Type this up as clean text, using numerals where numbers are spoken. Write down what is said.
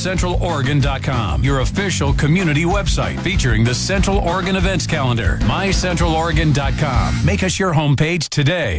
mycentraloregon.com, your official community website featuring the Central Oregon events calendar. mycentraloregon.com. Make us your homepage today.